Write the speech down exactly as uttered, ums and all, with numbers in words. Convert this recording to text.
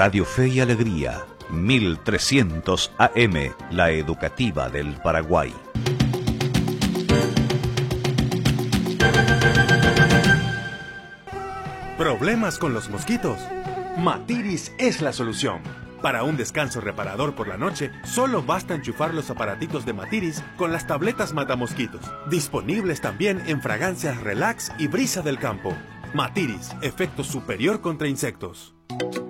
Radio Fe y Alegría, mil trescientos A M, la educativa del Paraguay. ¿Problemas con los mosquitos? Matiris es la solución. Para un descanso reparador por la noche, solo basta enchufar los aparatitos de Matiris con las tabletas matamosquitos. Disponibles también en fragancias Relax y Brisa del Campo. Matiris, efecto superior contra insectos.